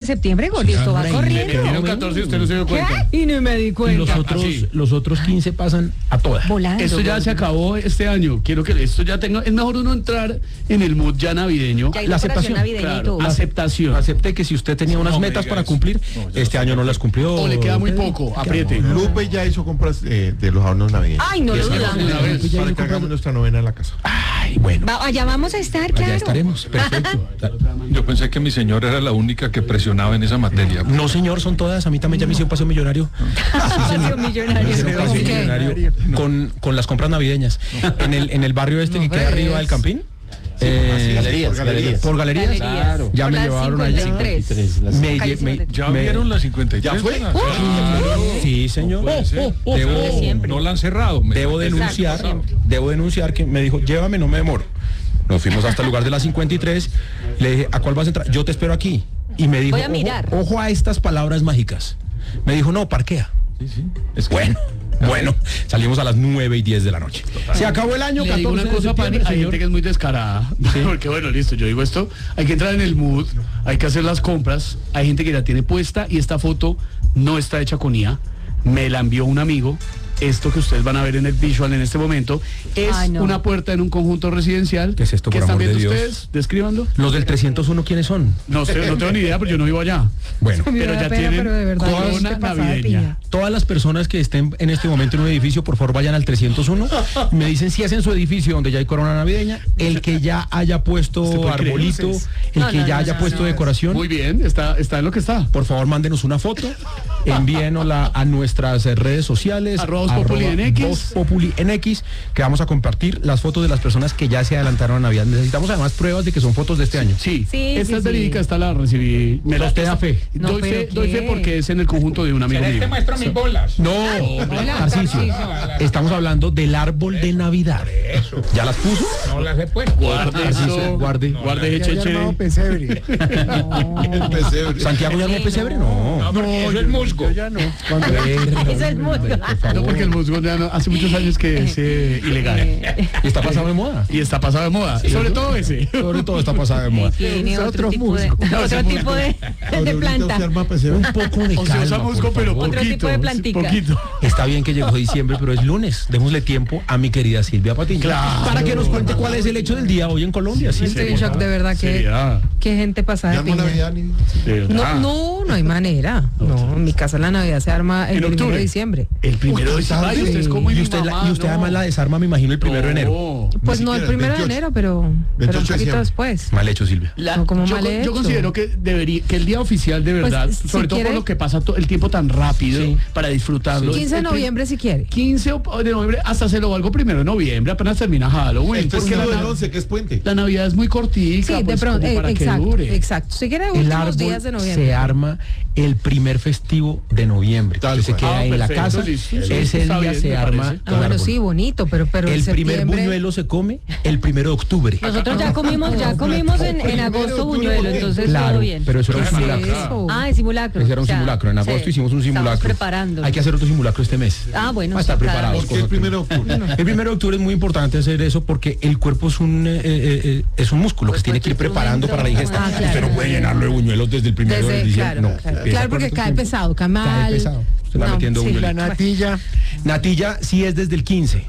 septiembre, gordito, va corriendo. Me dieron 14 y usted no se dio cuenta. Y no me di Y cuenta. los otros 15 pasan a todas. Volando. Esto ya se acabó este año. Quiero que esto ya tenga. Es mejor uno entrar en el mood ya navideño. Ya hay la decoración aceptación, navideña y Claro, todo. aceptación. Acepté que si usted tenía unas No me metas diga para eso. cumplir, No, ya este año no las cumplió. O le queda muy poco, apriete. Lupe ya hizo compras de los adornos navideños. Ay, no lo Una dudamos. vez. Para que hagamos nuestra novena en la casa. Ay, bueno, Allá vamos a estar, claro. allá estaremos. Perfecto. Yo pensé que mi señora era la única que presionaba en esa materia. No, señor, son todas. A mí también ya me hicieron paseo millonario. Paseo millonario. Me hicieron paseo ¿Con qué? millonario con las compras navideñas. En el barrio este que queda arriba del Campín. Galerías. Por galerías. Claro. Ya Por me la llevaron allí. 53. ¿Ya vieron las 53? ¿Ya fue? Sí, señor. No la han cerrado. Debo denunciar que me dijo, llévame, no me demoro. Nos fuimos hasta el lugar de las 53. Le dije, ¿a cuál vas a entrar? Yo te espero aquí. Y me dijo, Voy a mirar. ojo a estas palabras mágicas. Me dijo, no, parquea. Es que Bueno, salimos a las 9:10 de la noche. Se acabó el año, Le 14 digo una de cosa, Pani, septiembre, hay señor. gente que es muy descarada, porque bueno, listo, yo digo esto, hay que entrar en el mood, hay que hacer las compras, hay gente que la tiene puesta y esta foto no está hecha con IA, me la envió un amigo. Esto que ustedes van a ver en el visual en este momento es Ay, no. una puerta en un conjunto residencial. ¿Qué es esto, ¿Qué por están amor de viendo Dios? ustedes? Descríbanlo. Los del 301, ¿quiénes son? No sé, no tengo ni idea, pero yo no vivo allá. Bueno, Me Pero da ya pena, tienen pero de verdad, corona qué pasada de navideña. pilla. todas las personas que estén en este momento en un edificio, por favor vayan al 301. Me dicen si es en su edificio donde ya hay corona navideña, el que ya haya ¿Usted puesto puede creer? arbolito, el que ya haya puesto decoración. Muy bien, está en lo que está. Por favor, mándenos una foto, envíenosla a nuestras redes sociales, Arroba Voz Populi en X. Voz Populi en X, que vamos a compartir las fotos de las personas que ya se adelantaron a Navidad. Necesitamos además pruebas de que son fotos de este año. Sí, Sí, esta sí, es verídica, sí. esta la recibí. Me ¿Usted da fe? No, Doy pero fe, doy fe ¿qué? porque es en el conjunto de un amigo mío. muestro mis bolas. No, hola, Tarcisio, Tarcisio. estamos hablando del árbol de Navidad. ¿Ya las puso? No las he puesto. Guarde eso, guarde. guarde cheche. Pesebre. El pesebre. ¿Santiago ya armó pesebre? No. No, eso es musgo. Ya no. Eso es muy... No, porque el musgo ya no, hace muchos años que es ilegal. Y está pasado de moda. Y está pasado de moda. Sobre todo ese. Sobre todo está pasado de moda. Tiene otro otro tipo de, musgo. otro tipo de planta. Se arma pesebre. Un poco de O se calma, usa por musgo, pero favor. Otro poquito. tipo de plantica. Poquito. Está bien que llegó diciembre, pero es lunes. Démosle tiempo a mi querida Silvia Patiño. Claro. Para que nos cuente cuál es el hecho del día hoy en Colombia. ¿Sí? Estoy en shock, de verdad, Seriedad. qué gente pasada Ya de armó piña. Navidad ni... De verdad. No hay manera. No, en mi casa la Navidad se arma el En 1 octubre. de diciembre. El primero de diciembre. Ay, usted es como Y mi usted, mamá, y usted no. además la desarma, me imagino, el 1 de enero. No. Pues Ni no el siquiera, 1 de 28. enero, pero un 28 de poquito diciembre. después. Mal hecho, Silvia. No, como mal yo hecho. considero que debería que el día oficial de verdad, Pues, si sobre todo quiere- por lo que pasa el tiempo tan rápido Sí. para disfrutarlo. 15 de El noviembre si quiere. 15 de noviembre hasta se lo valgo 1 de noviembre, apenas termina Halloween. Esto es Porque el la, 11, que es puente. la Navidad es muy cortica, Sí, de pues, pronto, como para que exacto, dure. exacto. Si quiere El últimos árbol días de noviembre. se arma el primer festivo de noviembre. Tal Usted se cual. queda en la Perfecto, casa, listo. ese Está día bien, se me arma parece. Ah, bueno, árbol. sí, bonito, pero El primer septiembre- buñuelo se come el 1 de octubre. Nosotros ya comimos en agosto buñuelo, entonces Claro, todo bien. pero eso era un ¿Qué es simulacro. eso? Ah, es simulacro. Ese era un O sea, simulacro. En agosto sí, hicimos un simulacro. Estamos preparando. Hay que hacer otro simulacro este mes. Ah, bueno, Para estar sí, preparados. ¿Por qué el 1 de octubre? El 1 de octubre es muy importante hacer eso porque el cuerpo es un músculo que se tiene que ir preparando para la ingesta. Ah, claro. Usted no puede llenarlo de buñuelos desde el 1 de Desde, diciembre. claro, No, claro. empieza Claro, porque con cae otro pesado, cae mal. Cae pesado. Usted va No, metiendo sí. buñuelos. La natilla. Natilla sí es desde el 15.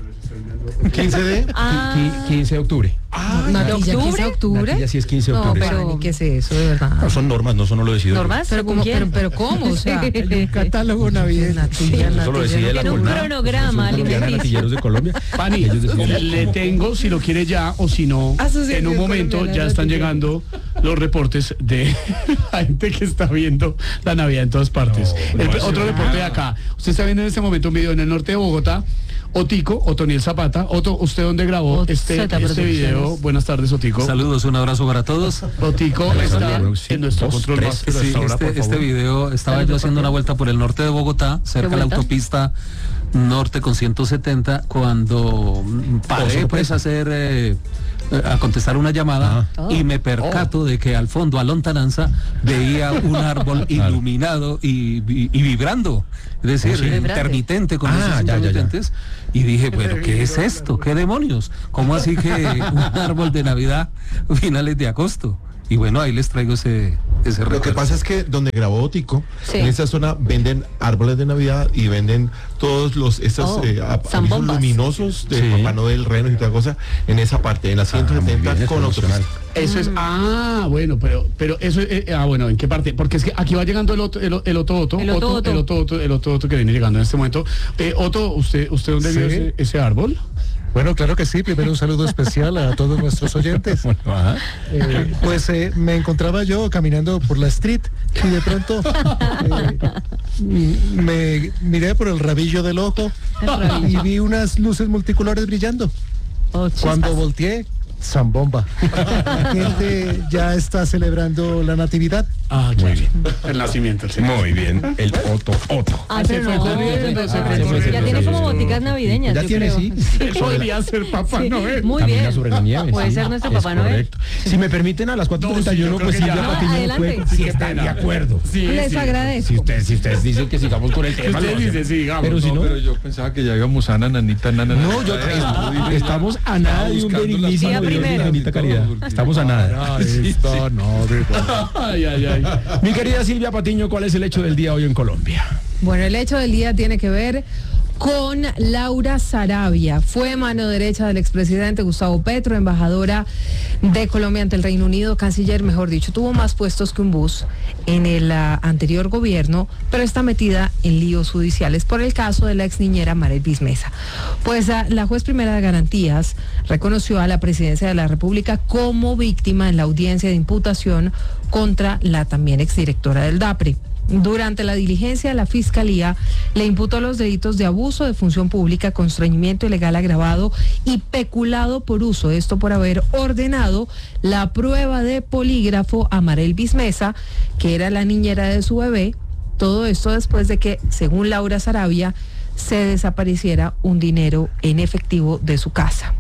15 de... Ah, 15 de octubre. ¿Natilla 15 de octubre? octubre? Natilla sí es 15 de No, octubre. pero ¿qué es eso, de verdad? No, son normas, no, eso no lo decido yo. ¿Normas? Pero ¿cómo? Pero ¿cómo? O sea, catálogo navideño. Natilla, Eso lo decide la tiene un Colmena. cronograma Son colombianos alimenticio. natilleros de Colombia. Pani, Ellos deciden. le tengo, si lo quiere ya o si no, Asociación en un momento Colombiana ya de están Natilleros. llegando los reportes de la gente que está viendo la Navidad en todas partes. Otro reporte de acá. Usted está viendo en este momento un video en el norte de Bogotá. Otico, Otoniel Zapata. Otto, ¿usted dónde grabó este video? Buenas tardes, Otico. Saludos, un abrazo para todos. Otico está Sí, en nuestro dos, control tres. master Sí, hasta ahora, por este favor. video estaba yo haciendo una vuelta por el norte de Bogotá, cerca de la vuelta? autopista norte con 170, cuando paré pues a hacer a contestar una llamada y me percato de que al fondo a lontananza veía un árbol iluminado y vibrando, es decir, intermitente con esos ya. intermitentes, y dije, bueno, ¿qué es esto? ¿Qué demonios? ¿Cómo así que un árbol de Navidad finales de agosto? Y bueno, ahí les traigo ese ese Lo que recuerdo. pasa es que donde grabó Tico, Sí. en esa zona venden árboles de Navidad y venden todos avisos zambombas. luminosos de Sí. Papá Noel, renos y toda cosa, en esa parte, en la 170 bien, es con promocional. autopista. Eso es, bueno, pero eso bueno, ¿en qué parte? Porque es que aquí va llegando el Otto que viene llegando en este momento. Otto, ¿usted dónde vio Sí. ese árbol? Bueno, claro que sí. Primero un saludo especial a todos nuestros oyentes. Ajá. Me encontraba yo caminando por la street y de pronto me miré por el rabillo del ojo y vi unas luces multicolores brillando. Cuando volteé, zambomba. La gente ya está celebrando la natividad. Ah, Muy bien. el nacimiento. Sí. Muy bien. El Otto. Ah, Se pero fue no. corriendo, se fue Ya corriendo. tiene como boticas navideñas. Ya yo tiene, creo. sí. Él podría ser Papá Sí, Noel. muy Camina bien. sobre la nieve. Puede sí, ser nuestro es Papá Noel. correcto. Si me permiten, a las 4:31, No, sí, yo pues creo que Silvia ya. Patiño Adelante. puede, si está de acuerdo. Sí, Les sí. agradezco. Si ustedes dicen que sigamos con el tema. Usted lo dice, hacemos. sí, digamos. Pero si no, Pero yo pensaba que ya íbamos a nananita, nananita. no, estamos a nada de un beninísimo Día Dios de primero. infinita caridad. Estamos a nada. Ay, ay, ay. Mi querida Silvia Patiño, ¿cuál es el hecho del día hoy en Colombia? Bueno, el hecho del día tiene que ver con Laura Sarabia. Fue mano derecha del expresidente Gustavo Petro, embajadora de Colombia ante el Reino Unido, canciller, mejor dicho. Tuvo más puestos que un bus en el anterior gobierno, pero está metida en líos judiciales por el caso de la ex niñera Marelvis Mesa. Pues la juez primera de garantías reconoció a la presidencia de la República como víctima en la audiencia de imputación contra la también exdirectora del DAPRE. Durante la diligencia, la Fiscalía le imputó los delitos de abuso de función pública, constreñimiento ilegal agravado y peculado por uso. Esto por haber ordenado la prueba de polígrafo a Marelvis Mesa, que era la niñera de su bebé. Todo esto después de que, según Laura Sarabia, se desapareciera un dinero en efectivo de su casa.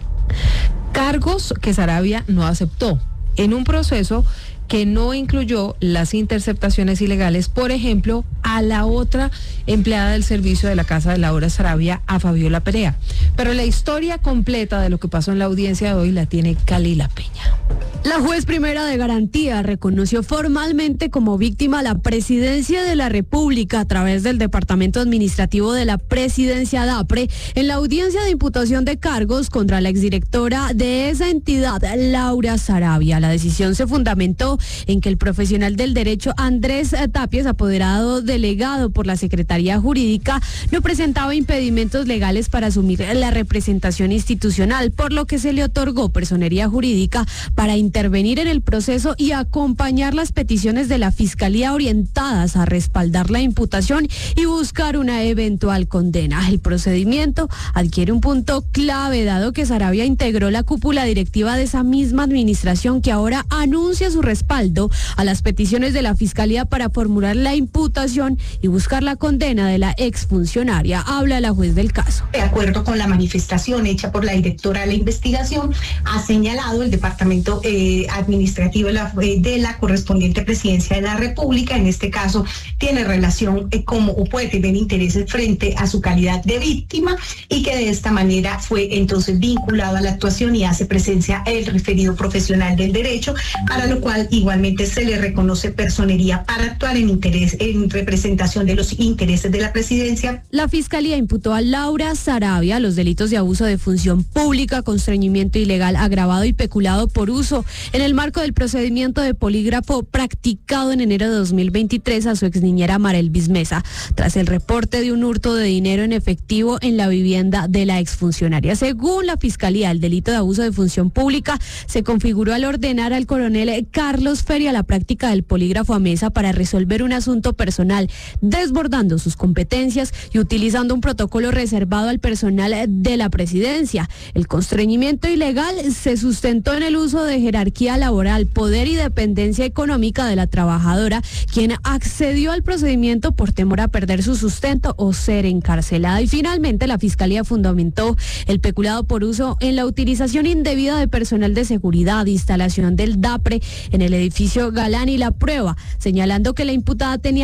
Cargos que Sarabia no aceptó en un proceso que no incluyó las interceptaciones ilegales, por ejemplo, a la otra empleada del servicio de la casa de Laura Sarabia, a Fabiola Perea. Pero la historia completa de lo que pasó en la audiencia de hoy la tiene Kalila Peña. La juez primera de garantía reconoció formalmente como víctima a la presidencia de la República a través del Departamento Administrativo de la Presidencia DAPRE en la audiencia de imputación de cargos contra la exdirectora de esa entidad, Laura Sarabia. La decisión se fundamentó en que el profesional del derecho Andrés Tapias, apoderado delegado por la Secretaría Jurídica, no presentaba impedimentos legales para asumir la representación institucional, por lo que se le otorgó personería jurídica para intervenir en el proceso y acompañar las peticiones de la Fiscalía orientadas a respaldar la imputación y buscar una eventual condena. El procedimiento adquiere un punto clave, dado que Sarabia integró la cúpula directiva de esa misma administración, que ahora anuncia su respaldo a las peticiones de la Fiscalía para formular la imputación y buscar la condena de la exfuncionaria. Habla la juez del caso. De acuerdo con la manifestación hecha por la directora de la investigación, ha señalado el Departamento Administrativo de la correspondiente Presidencia de la República, en este caso tiene relación o puede tener intereses frente a su calidad de víctima, y que de esta manera fue entonces vinculado a la actuación y hace presencia el referido profesional del derecho, para lo cual igualmente se le reconoce personería para actuar en representación de los intereses de la presidencia. La Fiscalía imputó a Laura Sarabia los delitos de abuso de función pública, constreñimiento ilegal agravado y peculado por uso en el marco del procedimiento de polígrafo practicado en enero de 2023 a su exniñera Marelvis Mesa, tras el reporte de un hurto de dinero en efectivo en la vivienda de la exfuncionaria. Según la Fiscalía, el delito de abuso de función pública se configuró al ordenar al coronel Carlos Feria la práctica del polígrafo a Mesa para resolver un asunto personal, desbordando sus competencias y utilizando un protocolo reservado al personal de la presidencia. El constreñimiento ilegal se sustentó en el uso de jerarquía laboral, poder y dependencia económica de la trabajadora, quien accedió al procedimiento por temor a perder su sustento o ser encarcelada. Y finalmente la Fiscalía fundamentó el peculado por uso en la utilización indebida de personal de seguridad, instalación del DAPRE en el edificio Galán y La Prueba, señalando que la imputada tenía plena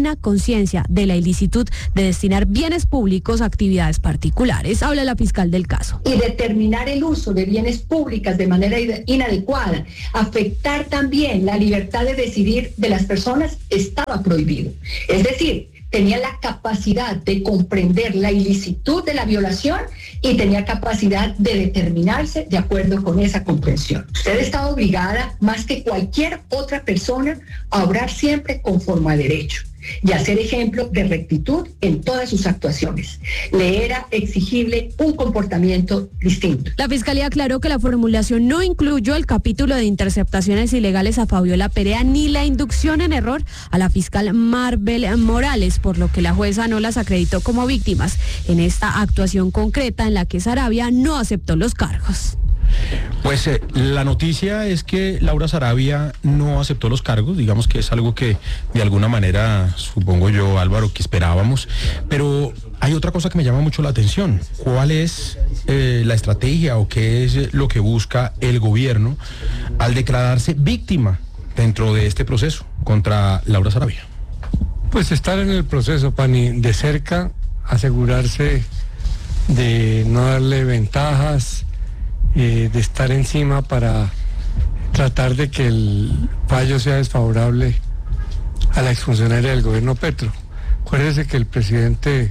plena conciencia de la ilicitud de destinar bienes públicos a actividades particulares. Habla la fiscal del caso. Y determinar el uso de bienes públicos de manera inadecuada, afectar también la libertad de decidir de las personas, estaba prohibido. Es decir, tenía la capacidad de comprender la ilicitud de la violación y tenía capacidad de determinarse de acuerdo con esa comprensión. Usted está obligada, más que cualquier otra persona, a obrar siempre conforme a derecho y a ser ejemplo de rectitud en todas sus actuaciones. Le era exigible un comportamiento distinto. La Fiscalía aclaró que la formulación no incluyó el capítulo de interceptaciones ilegales a Fabiola Perea ni la inducción en error a la fiscal Marvel Morales, por lo que la jueza no las acreditó como víctimas en esta actuación concreta en la que Saravia no aceptó los cargos. Pues la noticia es que Laura Saravia no aceptó los cargos, digamos que es algo que de alguna manera, supongo yo, Álvaro, que esperábamos, pero hay otra cosa que me llama mucho la atención. ¿Cuál es la estrategia o qué es lo que busca el gobierno al declararse víctima dentro de este proceso contra Laura Saravia? Pues estar en el proceso, Pani, de cerca, asegurarse de no darle ventajas, de estar encima para tratar de que el fallo sea desfavorable a la exfuncionaria del gobierno Petro. Acuérdese que el presidente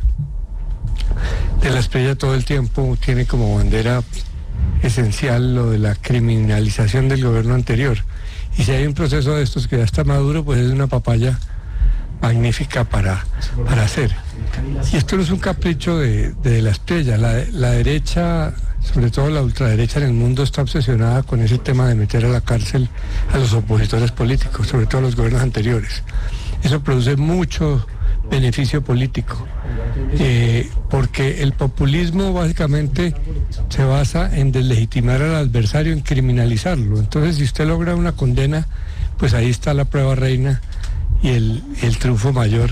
de la Espriella todo el tiempo tiene como bandera esencial lo de la criminalización del gobierno anterior. Y si hay un proceso de estos que ya está maduro, pues es una papaya magnífica para hacer. Y esto no es un capricho de la Espriella. La derecha, sobre todo la ultraderecha en el mundo, está obsesionada con ese tema de meter a la cárcel a los opositores políticos, sobre todo a los gobiernos anteriores. Eso produce mucho beneficio político, porque el populismo básicamente se basa en deslegitimar al adversario, en criminalizarlo. Entonces, si usted logra una condena, pues ahí está la prueba reina y el triunfo mayor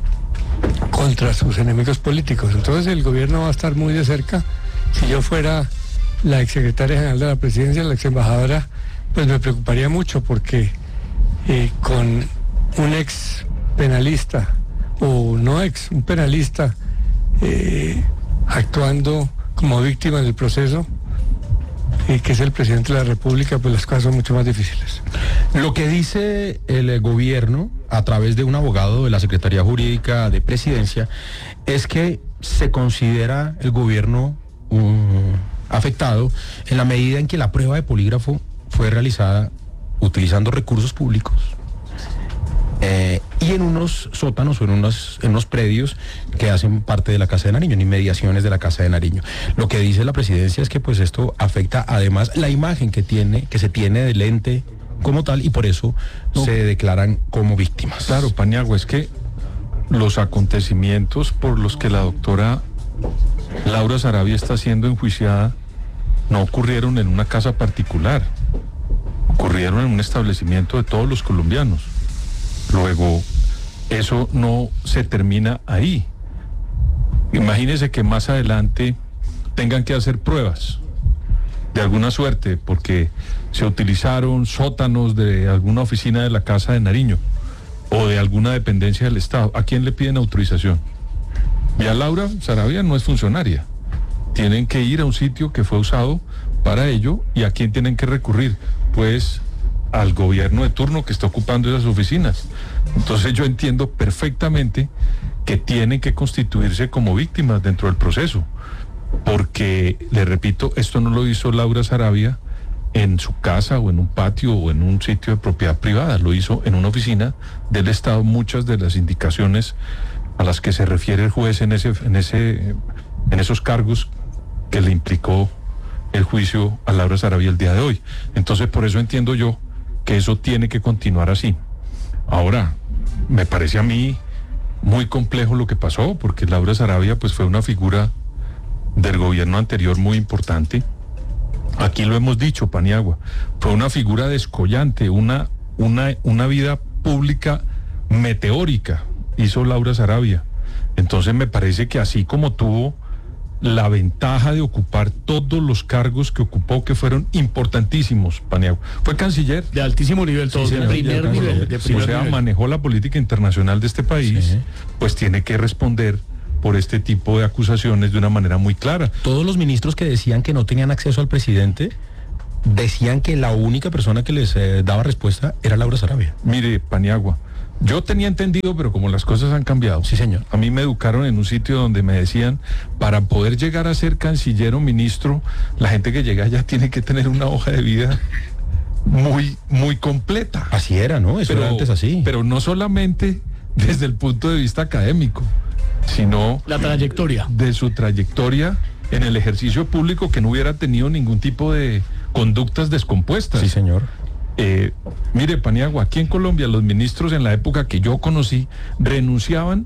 contra sus enemigos políticos. Entonces el gobierno va a estar muy de cerca. Si yo fuera la exsecretaria general de la presidencia, la exembajadora, pues me preocuparía mucho, porque con un ex penalista, o no un penalista actuando como víctima del proceso, que es el presidente de la República, pues las cosas son mucho más difíciles. Lo que dice el gobierno a través de un abogado de la Secretaría Jurídica de Presidencia es que se considera el gobierno afectado en la medida en que la prueba de polígrafo fue realizada utilizando recursos públicos y en unos sótanos o en unos predios que hacen parte de la Casa de Nariño, en inmediaciones de la Casa de Nariño. Lo que dice la presidencia es que pues esto afecta además la imagen que se tiene del ente como tal, y por eso se declaran como víctimas. Claro, Paniagua, es que los acontecimientos por los que la doctora Laura Saravia está siendo enjuiciada no ocurrieron en una casa particular, ocurrieron en un establecimiento de todos los colombianos. Luego, eso no se termina ahí. Imagínese que más adelante tengan que hacer pruebas de alguna suerte porque se utilizaron sótanos de alguna oficina de la Casa de Nariño o de alguna dependencia del Estado. ¿A quién le piden autorización? Ya Laura Saravia no es funcionaria. Tienen que ir a un sitio que fue usado para ello. ¿Y a quién tienen que recurrir? Pues al gobierno de turno que está ocupando esas oficinas. Entonces yo entiendo perfectamente que tienen que constituirse como víctimas dentro del proceso, porque, le repito, esto no lo hizo Laura Saravia en su casa o en un patio o en un sitio de propiedad privada, lo hizo en una oficina del Estado. Muchas de las indicaciones a las que se refiere el juez en esos cargos que le implicó el juicio a Laura Saravia el día de hoy. Entonces, por eso entiendo yo que eso tiene que continuar así. Ahora, me parece a mí muy complejo lo que pasó, porque Laura Saravia pues fue una figura del gobierno anterior muy importante. Aquí lo hemos dicho, Paniagua, fue una figura descollante, una vida pública meteórica hizo Laura Saravia. Entonces me parece que así como tuvo la ventaja de ocupar todos los cargos que ocupó, que fueron importantísimos, Paniagua. Fue canciller. De altísimo nivel, todo, Sí, de primer nivel. De primer o sea, nivel. manejó la política internacional de este país, pues tiene que responder por este tipo de acusaciones de una manera muy clara. Todos los ministros que decían que no tenían acceso al presidente decían que la única persona que les daba respuesta era Laura Sarabia. Mire, Paniagua, yo tenía entendido, pero como las cosas han cambiado. Sí, señor. A mí me educaron en un sitio donde me decían, para poder llegar a ser canciller o ministro, la gente que llega allá tiene que tener una hoja de vida muy, muy completa. Así era, ¿no? Eso era antes así. Pero no solamente desde el punto de vista académico, sino la trayectoria. De su trayectoria en el ejercicio público, que no hubiera tenido ningún tipo de conductas descompuestas. Sí, señor. Mire, Paniagua, aquí en Colombia los ministros en la época que yo conocí renunciaban,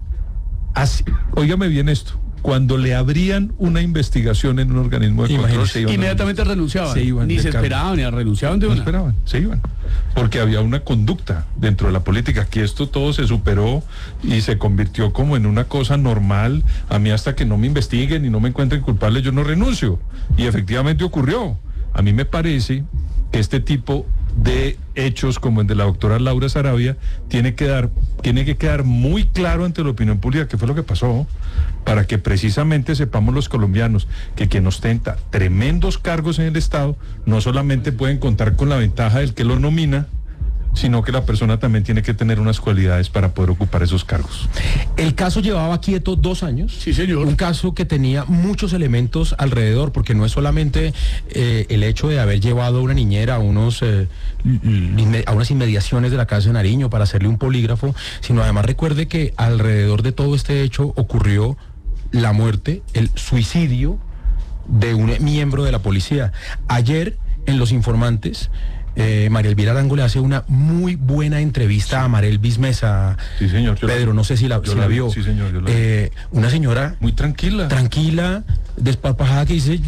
óigame bien esto, cuando le abrían una investigación en un organismo de control, se iban inmediatamente renunciaban. Se iban ni se esperaban, ni renunciaban de no una. esperaban, se iban. Porque había una conducta dentro de la política. Aquí esto todo se superó y se convirtió como en una cosa normal. A mí, hasta que no me investiguen y no me encuentren culpable, yo no renuncio. Y efectivamente ocurrió. A mí me parece que este tipo de hechos, como el de la doctora Laura Sarabia, tiene que quedar muy claro ante la opinión pública qué fue lo que pasó, para que precisamente sepamos los colombianos que quien ostenta tremendos cargos en el Estado no solamente pueden contar con la ventaja del que lo nomina, sino que la persona también tiene que tener unas cualidades para poder ocupar esos cargos. El caso llevaba quieto 2 años. Sí, señor. Un caso que tenía muchos elementos alrededor, porque no es solamente el hecho de haber llevado a una niñera a unas inmediaciones de la casa de Nariño para hacerle un polígrafo, sino además recuerde que alrededor de todo este hecho ocurrió la muerte, el suicidio de un miembro de la policía. Ayer, en Los Informantes, María Elvira Arango le hace una muy buena entrevista a Marelvis Mesa. Sí, señor. Pedro, no sé si la vio. Sí, señor. Yo la vi. Una señora muy tranquila, desparpajada, que dice,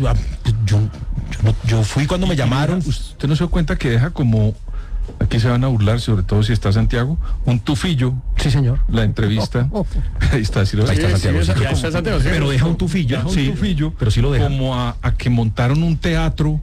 yo fui cuando me llamaron. Usted no se da cuenta que deja como, aquí se van a burlar, sobre todo si está Santiago, un tufillo. Sí, señor. La entrevista. Ahí está, sí, ahí está Santiago. Sí, ya está Santiago, sí. Pero deja un tufillo. Pero sí lo deja. Como a que montaron un teatro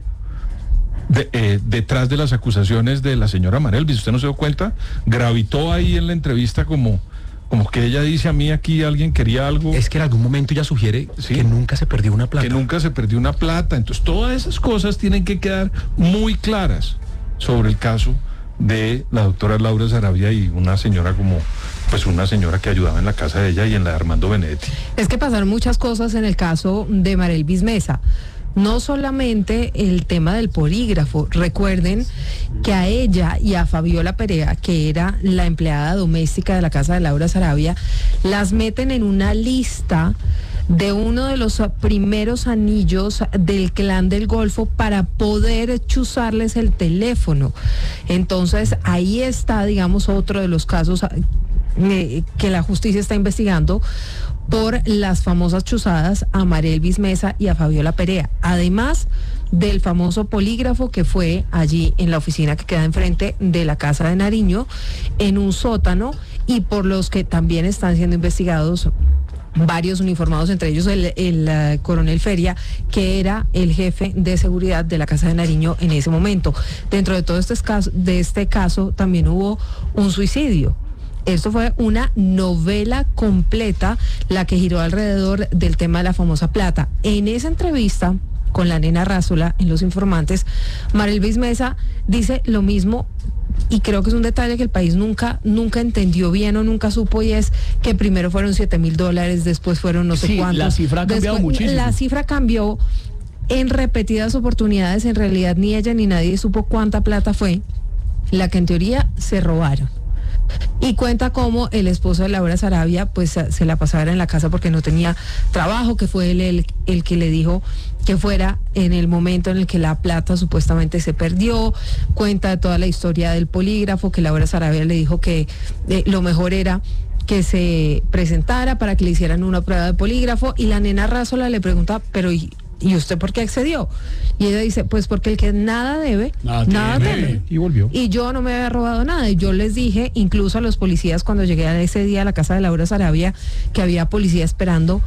detrás de las acusaciones de la señora Marelvis. ¿Usted no se dio cuenta? Gravitó ahí en la entrevista como que ella dice, a mí aquí alguien quería algo. Es que en algún momento ella sugiere que nunca se perdió una plata. Que nunca se perdió una plata. Entonces todas esas cosas tienen que quedar muy claras sobre el caso de la doctora Laura Sarabia y una señora una señora que ayudaba en la casa de ella y en la de Armando Benedetti. Es que pasaron muchas cosas en el caso de Marelvis Mesa. No solamente el tema del polígrafo. Recuerden que a ella y a Fabiola Perea, que era la empleada doméstica de la casa de Laura Sarabia, las meten en una lista de uno de los primeros anillos del Clan del Golfo para poder chuzarles el teléfono. Entonces ahí está, digamos, otro de los casos que la justicia está investigando por las famosas chuzadas a Marelvis Mesa y a Fabiola Perea, además del famoso polígrafo que fue allí en la oficina que queda enfrente de la casa de Nariño, en un sótano, y por los que también están siendo investigados varios uniformados, entre ellos el coronel Feria, que era el jefe de seguridad de la casa de Nariño en ese momento. Dentro de todo este caso también hubo un suicidio. Esto fue una novela completa la que giró alrededor del tema de la famosa plata. En esa entrevista con la nena Rázola en Los Informantes, Marelvis Mesa dice lo mismo, y creo que es un detalle que el país nunca entendió bien o nunca supo, y es que primero fueron $7,000, después fueron no sé cuántos. La cifra ha cambiado muchísimo. La cifra cambió en repetidas oportunidades. En realidad ni ella ni nadie supo cuánta plata fue la que en teoría se robaron. Y cuenta cómo el esposo de Laura Sarabia pues se la pasaba en la casa porque no tenía trabajo, que fue él el que le dijo que fuera en el momento en el que la plata supuestamente se perdió. Cuenta de toda la historia del polígrafo, que Laura Sarabia le dijo que lo mejor era que se presentara para que le hicieran una prueba de polígrafo, y la nena Rázola le pregunta, pero ¿y usted por qué accedió? Y ella dice, pues porque el que nada debe, nada teme. Y volvió. Y yo no me había robado nada. Y yo les dije, incluso a los policías, cuando llegué a ese día a la casa de Laura Sarabia, que había policía esperando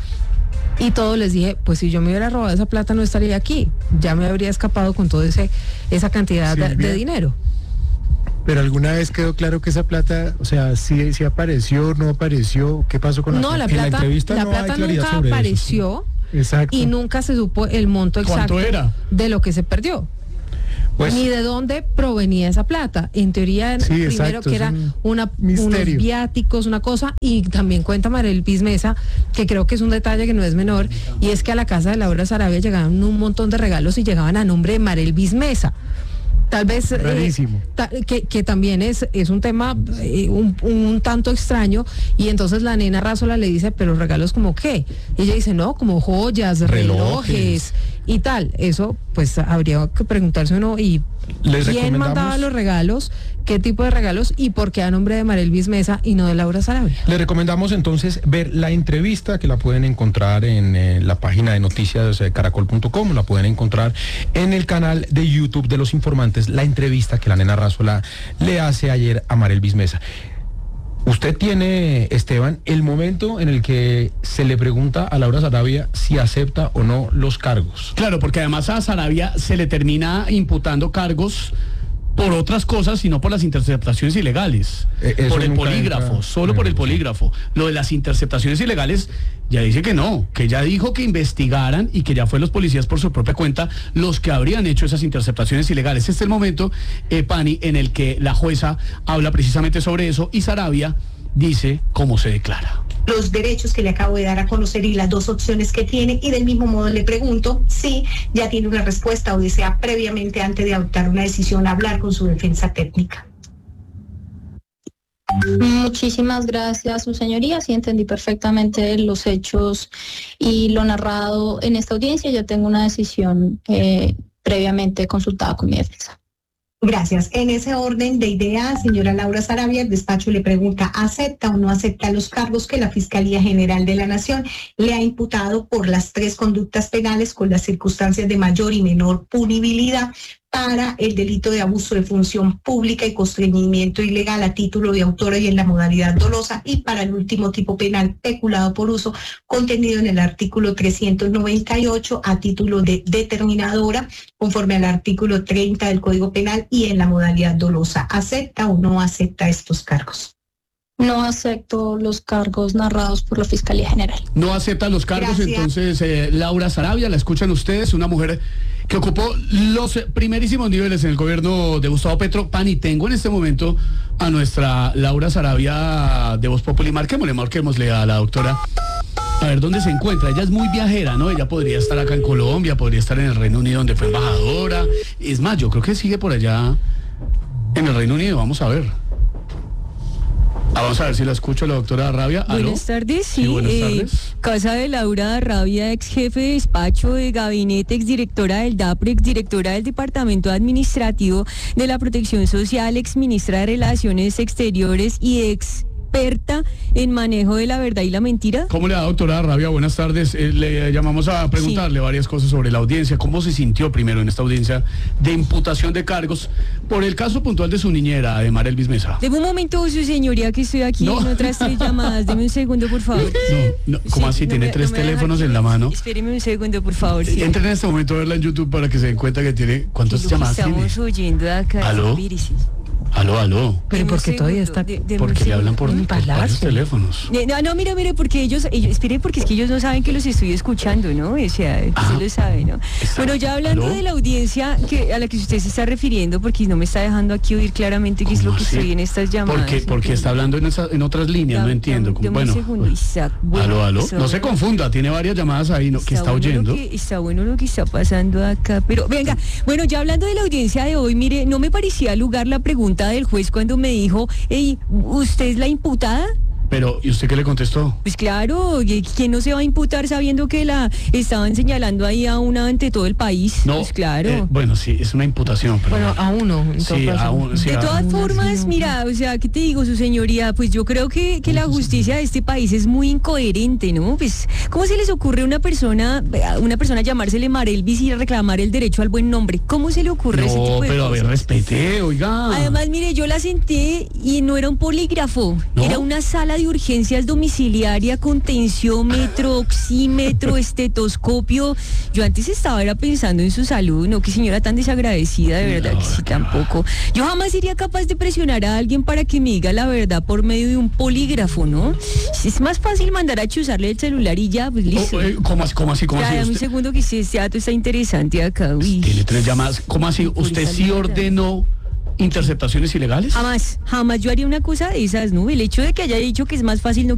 Y todos les dije, pues si yo me hubiera robado esa plata no estaría aquí, ya me habría escapado con toda esa cantidad de dinero. Pero alguna vez quedó claro que esa plata, o sea, si apareció, no apareció, ¿qué pasó con la plata? En la entrevista la no plata hay claridad nunca sobre apareció. Eso. Exacto. Y nunca se supo el monto exacto ¿Cuánto era? de lo que se perdió. Pues, ni de dónde provenía esa plata. En teoría, sí, primero exacto, que era unos viáticos, una cosa, y también cuenta Marelvis Mesa, que creo que es un detalle que no es menor, y es que a la casa de Laura Sarabia llegaban un montón de regalos y llegaban a nombre de Marelvis Mesa. Tal vez que también es un tema un tanto extraño, y entonces la nena Rásola le dice, pero regalos como qué, y ella dice, no, como joyas, relojes y tal. Eso pues habría que preguntarse uno, y quién mandaba los regalos, qué tipo de regalos y por qué a nombre de Marelvis Mesa y no de Laura Sarabia. Le recomendamos entonces ver la entrevista, que la pueden encontrar en la página de noticias caracol.com, la pueden encontrar en el canal de YouTube de Los Informantes, la entrevista que la nena Rásola le hace ayer a Marelvis Mesa. Usted tiene, Esteban, el momento en el que se le pregunta a Laura Sarabia si acepta o no los cargos. Claro, porque además a Sarabia se le termina imputando cargos por otras cosas, sino por las interceptaciones ilegales, por el polígrafo, solo por el polígrafo. Lo de las interceptaciones ilegales, ya dice que no, que ya dijo que investigaran y que ya fue los policías por su propia cuenta los que habrían hecho esas interceptaciones ilegales. Este es el momento, Pani, en el que la jueza habla precisamente sobre eso y Sarabia dice cómo se declara. Los derechos que le acabo de dar a conocer y las dos opciones que tiene, y del mismo modo le pregunto si ya tiene una respuesta o desea previamente, antes de adoptar una decisión, hablar con su defensa técnica. Muchísimas gracias, su señoría. Sí, entendí perfectamente los hechos y lo narrado en esta audiencia. Yo tengo una decisión previamente consultada con mi defensa. Gracias. En ese orden de ideas, señora Laura Sarabia, el despacho le pregunta, ¿acepta o no acepta los cargos que la Fiscalía General de la Nación le ha imputado por las 3 conductas penales con las circunstancias de mayor y menor punibilidad para el delito de abuso de función pública y constreñimiento ilegal a título de autora y en la modalidad dolosa, y para el último tipo penal, peculado por uso, contenido en el artículo 398 a título de determinadora, conforme al artículo 30 del Código Penal y en la modalidad dolosa? ¿Acepta o no acepta estos cargos? No acepto los cargos narrados por la Fiscalía General. No acepta los cargos. Gracias. Entonces, Laura Sarabia, la escuchan ustedes, una mujer que ocupó los primerísimos niveles en el gobierno de Gustavo Petro. Pani, tengo en este momento a nuestra Laura Sarabia de Voz Populi. Marquémosle a la doctora a ver dónde se encuentra. Ella es muy viajera, ¿no? Ella podría estar acá en Colombia, podría estar en el Reino Unido, donde fue embajadora. Es más, yo creo que sigue por allá en el Reino Unido. Vamos a ver. Vamos a ver si la escucho, la doctora Rabia. ¿Aló? Buenas tardes, sí. Buenas tardes. Casa de Laura Rabia, ex jefe de despacho de gabinete, exdirectora del DAPRE, exdirectora del Departamento Administrativo de la Protección Social, ex ministra de Relaciones Exteriores y experta en manejo de la verdad y la mentira. ¿Cómo le va, doctora Rabia? Buenas tardes. Le llamamos a preguntarle varias cosas sobre la audiencia. ¿Cómo se sintió primero en esta audiencia de imputación de cargos por el caso puntual de su niñera, de Marelvis Mesa? Deme un momento, su señoría, que estoy aquí en otras 3 llamadas. Deme un segundo, por favor. ¿Cómo así? ¿Tiene 3 teléfonos en la mano? Espéreme un segundo, por favor. Sí. Entre en este momento a verla en YouTube para que se den cuenta que tiene... ¿Cuántas llamadas tiene? Estamos oyendo acá. ¿Aló? Aló. Pero porque todavía está... Porque le hablan por varios teléfonos. No, mire, porque ellos, espere, porque es que ellos no saben que los estoy escuchando, ¿no? O sea, sí lo saben, ¿no? Bueno, ya hablando de la audiencia a la que usted se está refiriendo, porque no me está dejando aquí oír claramente qué es lo que estoy en estas llamadas. Porque está hablando en otras líneas, no entiendo. Bueno, un segundo, Isaac. Bueno, aló. No se confunda, tiene varias llamadas ahí que está oyendo. Está bueno lo que está pasando acá, pero venga, bueno, ya hablando de la audiencia de hoy, mire, no me parecía lugar la pregunta del juez cuando me dijo, ¿usted es la imputada? Pero, ¿y usted qué le contestó? Pues claro, ¿quién no se va a imputar sabiendo que la estaban señalando ahí a una ante todo el país? No, pues claro. Bueno, sí, es una imputación. Pero bueno, a uno. Sí, a uno. Sí, de todas formas, mira, o sea, ¿qué te digo, su señoría? Pues yo creo que la justicia de este país es muy incoherente, ¿no? Pues, ¿cómo se les ocurre a una persona llamársele Marelvis y reclamar el derecho al buen nombre? ¿Cómo se le ocurre ese tipo de cosas? No, pero a ver, respete, oiga. Además, mire, yo la senté y no era un polígrafo, ¿no? Era una sala de urgencias domiciliaria con tensiómetro, oxímetro, estetoscopio. Yo antes estaba pensando en su salud, no, qué señora tan desagradecida, de verdad que sí, tampoco. Yo jamás sería capaz de presionar a alguien para que me diga la verdad por medio de un polígrafo, ¿no? Es más fácil mandar a chuzarle el celular y ya, pues listo. ¿Cómo así? Ya, dame un segundo que este dato está interesante acá. Uy. Tiene 3 llamadas. ¿Cómo así? ¿Usted sí ordenó interceptaciones ilegales? Jamás yo haría una cosa de esas, ¿no? El hecho de que haya dicho que es más fácil no